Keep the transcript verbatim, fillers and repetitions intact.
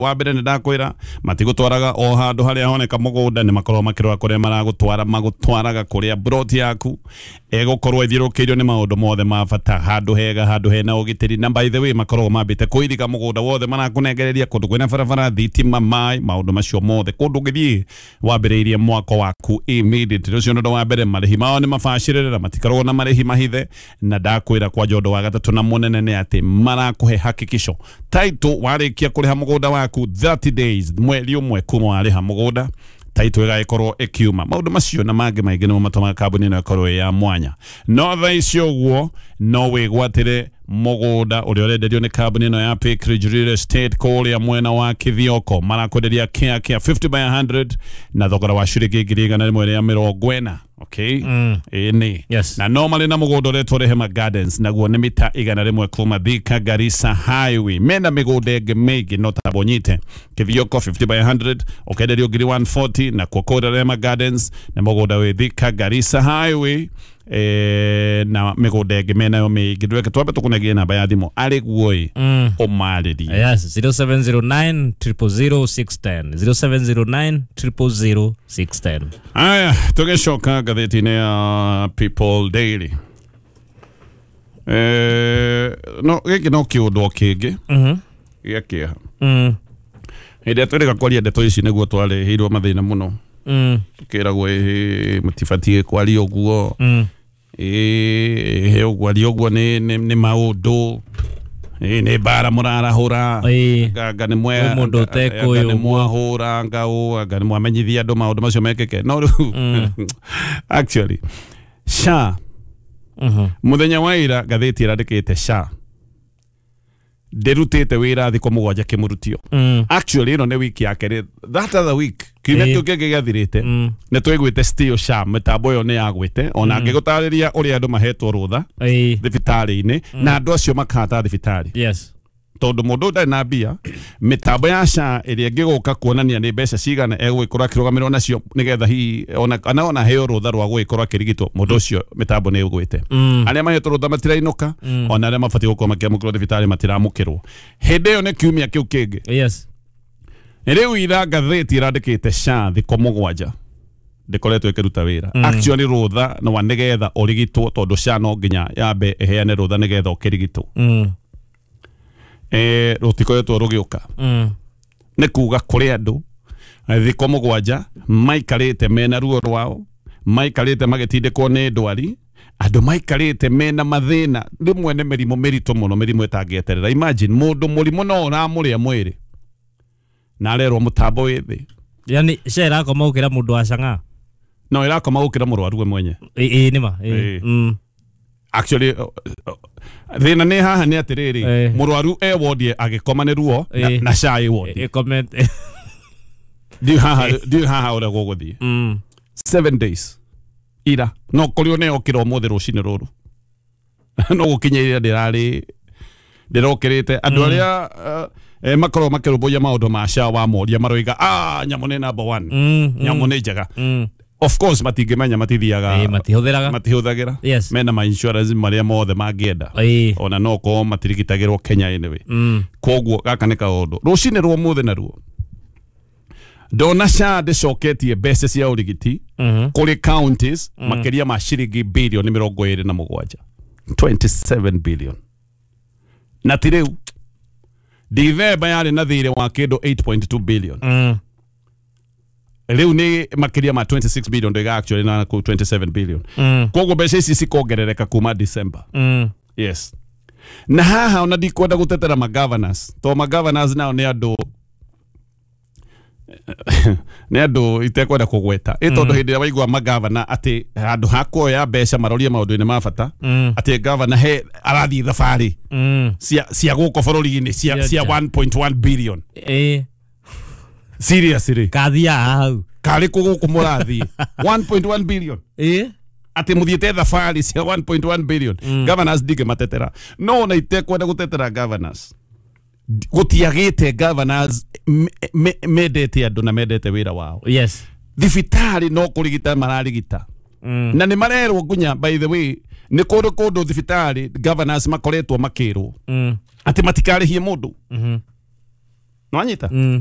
wabere ne dakwira matigutwaraga o handu haria honeka mugunda ni makorwo makirwa kuria maragutwara magutwaraga kuria broti yaku egukorwo ithirukirio ni maundu mothe ma bata handu hega handu hena ugitiri na by the way makorwo mambite kuiriga mugunda wothe marakunegereria kundu kwina barabara thitima mai maundu macio mothe kundu ngithii wambiriirie mwako waku immediately ucio ndo wambere marihi mao ni mabacirira matikarwo na marihi mahithe na dakwira kwa jondo wa gatatu na munene ni ati marakuhe hakikisho title warikia kuriha mugunda waku thirty days mweri umwe kuma wariha mugunda title igaikorwo ikiuma maundu macio na mangi maingi ni matoma kambuni na korwo ya mwanya no thaicio guo no wigwatire mugunda uria urenderio ni kambuni no ya Pick Ridge Real Estate kuria mwena wa Kithioko marakwenderia kia kia fifty by one hundred na thogora wa ciringi ngiri igana rimwe ria mirongo ina okay mm. Ini yes. Na normally na mugunda uretwo Rehema Gardens naguo ni mita igana rimwe kuma Thika Garissa Highway mena migunda ingi mingi no tabonyite Kithioko fifty by one hundred ukenderio ngiri one forty na kuokora Rehema Gardens na mugunda we Thika Garissa Highway eh na migunda ingi mena yo mingi ndweke twambe tukunegie namba ya thimu ari guoi mm. umariri yes zero seven zero nine zero zero six one zero zero seven zero nine zero zero six one zero. Aya tugeshoka gatheti-ini ya People Daily eh no giki no kiundu kingi mhm giakia mm ende tureka kwaria ndeto ici niguo twarehirwo mathina muno mm tukiragwo mutibatie kwaria uguo mm eh he kwaria uguo ni ni maundu eh ni bara murarahura gaga ni mwe mundu teko ni mwahura ngau gaga ni mwamenyithia andu maundu macio mekeke no actually sha mhm muthenya wa ira gatheti irandikite sha derutite wira thiko mugwanja kimurutio mm. actually no ne wiki yake that other week kime hey. Tukege gathirite mm. ne twigwite steel sha metambo yo ne yagwite ona mm. ngigutariria uri andu mahetwo rutha hey. thibitari-ini mm. na andu acio makata thibitari yes tondu mundu ndari na mbia mitambo ya sha iria ngiguka kuonania ni mbeca cigana egwikora kirugamirwo nacio nigetha hi ona kana ona heo rutha rwa gwikora kirigito mundu ucio mitambo ni igwite mm. aria mahetwo rutha matirainuka mm. ona aria mabati gukoma makiamukirwo thibitari matiramukirwo hindi yo ni kiumia kiu kingi yes riu ira gatheti irandikite sha thiko mugwanja ndikoretwo ikiruta wira mm. actually rutha no wanigetha urigitwo tondu sha no nginya yambe eheane rutha nigetha ukirigitwo mm. eh rutikoretwo rugiuka mm. ne kuga kuri andu thiko mugwanja maikarite mena ruo rwao maikarite magitindikwo ni ndwari andu maikarite mena mathina rimwe ne mirimo mirito muno mirimo itangieterera imagine mundu murimo no uramuria mwiri na rerwo mutambo withi yani shera koma ukira mundu acanga no irakoma ukira murwaru mwenye eh eh nima eh mm actually uh, uh, thina ni haha ni atiriri eh. murwaru e wodi agikoma ni ruo eh. na, na shai wodi e comment di haha di haha ora gogothi mm seven days ira no kurio ne okiro mothe rucini ruru no gukinyirira ndirari ndirokirite andu aria eh makoro makiruboya maundu ma sha wa moria maroiga ah nyamune number one mm, nyamune njega mm. of course matingimenya matithiaga eh matihuthiraga matihuthagira yes mena ma insurance maria mothe mangienda eh ona no ko matirigitagirwo Kenya anyway mm. koguo gaka ni kaundu rucini rwo muthe naruo dona sha de shoketie bese cia urigiti mm -hmm. kuri counties mm. makiria ma ciringi billion mirongo iri na mugwanja twenty-seven billion na tireu Divemba yari na thire wa kindu eight point two billion mm. Riu ni makiria ma twenty-six billion doiga actually na ku twenty-seven billion mm. koguo mbeca ici cikongerereka kuma December mm. yes na haha ona ndikwenda gutetera ma governors to ma governors nao ni andu ni andu itekwenda kugweta itondu hindi waigwa ma governor ati andu hakuoya mbeca marorie maundu-ini ma bata mm. ati governor he arathi thabari mm. cia cia guko bururi-ini cia cia one point one billion eh seriously kathia hau kari kuguku murathi one point one billion eh ati muthiete thabari cia one point one billion mm. governors dige matetera no na itekwenda gutetera governors gutiagite governors medete andu na medete wira wao yes thibitari no kurigita mararigita mm. na ni marerwo gunya by the way ni kundu kundu thibitari governors makoretwo makirwo mm. ati matikarihie mundu mhm Nwanyita? Mm.